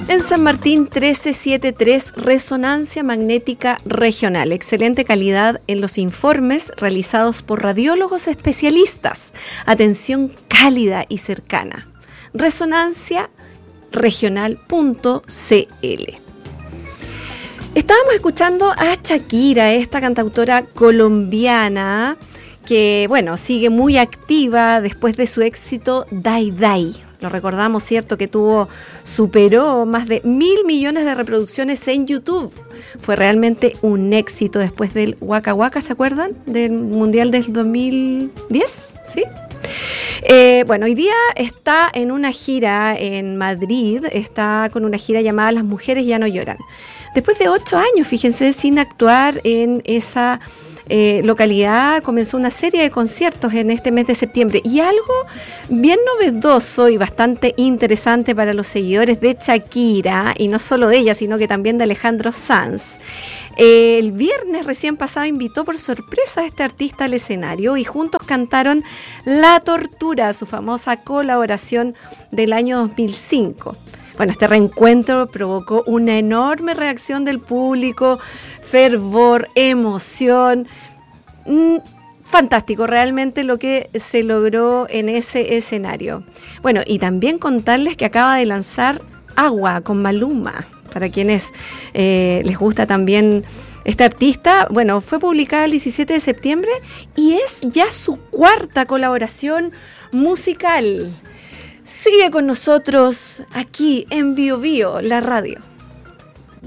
En San Martín 1373, resonancia magnética regional. Excelente calidad en los informes realizados por radiólogos especialistas. Atención cálida y cercana. Resonanciaregional.cl. Estábamos escuchando a Shakira, esta cantautora colombiana que, bueno, sigue muy activa después de su éxito Dai Dai. Lo recordamos, ¿cierto? Que superó más de 1.000 millones de reproducciones en YouTube. Fue realmente un éxito después del Waka Waka, ¿se acuerdan? Del Mundial del 2010, ¿sí? Bueno, hoy día está en una gira en Madrid, está con una gira llamada Las Mujeres Ya No Lloran. Después de 8 años, fíjense, sin actuar en esa localidad, comenzó una serie de conciertos en este mes de septiembre, y algo bien novedoso y bastante interesante para los seguidores de Shakira, y no solo de ella, sino que también de Alejandro Sanz. El viernes recién pasado invitó por sorpresa a este artista al escenario y juntos cantaron La Tortura, su famosa colaboración del año 2005. Bueno, este reencuentro provocó una enorme reacción del público, fervor, emoción. Fantástico, realmente lo que se logró en ese escenario. Bueno, y también contarles que acaba de lanzar Agua con Maluma, para quienes les gusta también este artista. Bueno, fue publicada el 17 de septiembre y es ya su 4ª colaboración musical. Sigue con nosotros aquí en Bio Bio, la radio.